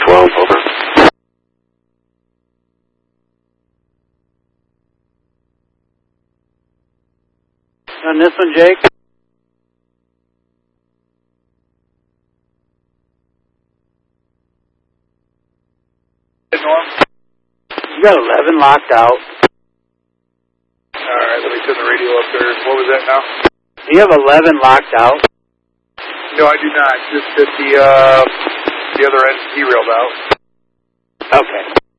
12, over. On this one, Jake? Norm? You got 11 locked out. Alright, let me turn the radio up there. What was that now? Do you have 11 locked out? No, I do not. Just that the other end derailed out. Okay.